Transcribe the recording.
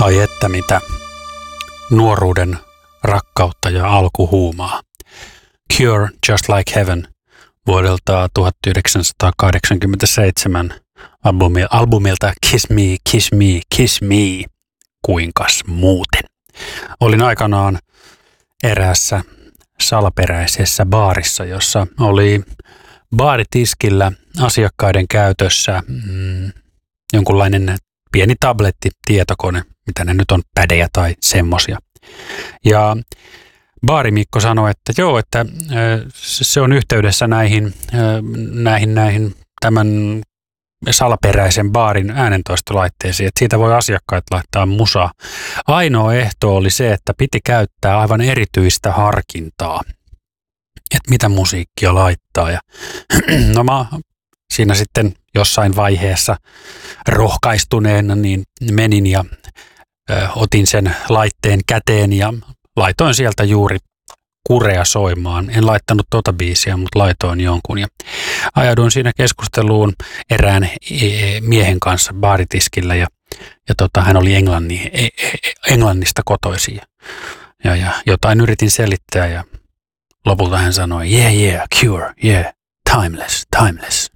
Ai että mitä nuoruuden rakkautta ja alkuhuumaa. Cure Just Like Heaven vuodelta 1987 albumilta Kiss Me, Kiss Me, Kiss Me, kuinkas muuten. Olin aikanaan eräässä salaperäisessä baarissa, jossa oli baaritiskillä asiakkaiden käytössä jonkunlainen pieni tabletti, tietokone, mitä ne nyt on, pädejä tai semmosia. Ja baarimikko sanoi, että joo, että se on yhteydessä näihin tämän salaperäisen baarin äänentoistolaitteisiin, että siitä voi asiakkaat laittaa musaa. Ainoa ehto oli se, että piti käyttää aivan erityistä harkintaa, että mitä musiikkia laittaa. Ja no mä siinä sitten jossain vaiheessa rohkaistuneena niin menin ja otin sen laitteen käteen ja laitoin sieltä juuri Kurea soimaan. En laittanut tota biisiä, mutta laitoin jonkun ja ajauduin siinä keskusteluun erään miehen kanssa baaritiskillä ja hän oli Englannista kotoisin ja jotain yritin selittää ja lopulta hän sanoi, yeah, Cure, yeah, timeless.